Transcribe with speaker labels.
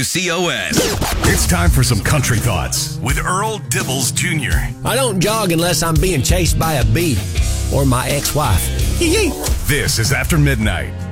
Speaker 1: COS.
Speaker 2: It's time for some country thoughts with Earl Dibbles Jr.
Speaker 3: I don't jog unless I'm being chased by a bee or my ex-wife.
Speaker 2: This is After Midnight.